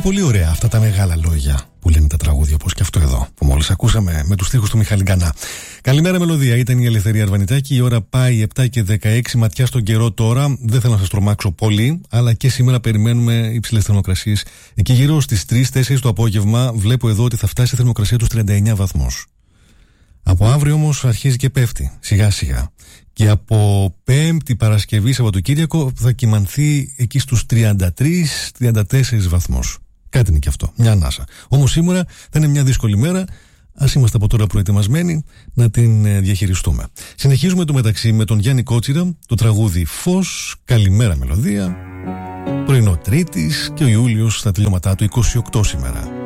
πολύ ωραία αυτά τα μεγάλα λόγια που λένε τα τραγούδια, όπως και αυτό εδώ που μόλις ακούσαμε με τους στίχους του Μιχάλη Γκανά. Καλημέρα μελωδία, ήταν η Ελευθερία Αρβανιτάκη. Η ώρα πάει 7 και 16, ματιά στον καιρό τώρα. Δεν θέλω να σας τρομάξω πολύ, αλλά και σήμερα περιμένουμε υψηλές θερμοκρασίες. Εκεί γύρω στις 3-4 το απόγευμα βλέπω εδώ ότι θα φτάσει η θερμοκρασία τους 39 βαθμούς. Από αύριο όμως αρχίζει και πέφτει σιγά σιγά. Και από Πέμπτη, Παρασκευή, Σαββατοκύριακο θα κυμανθεί εκεί στους 33-34 βαθμούς. Κάτι είναι και αυτό, μια ανάσα. Όμως σήμερα θα είναι μια δύσκολη μέρα. Ας είμαστε από τώρα προετοιμασμένοι να την διαχειριστούμε. Συνεχίζουμε το μεταξύ με τον Γιάννη Κότσιρα, το τραγούδι Φως, καλημέρα μελωδία. Πρωινό Τρίτης και ο Ιούλιος στα τελειώματά του 28 σήμερα.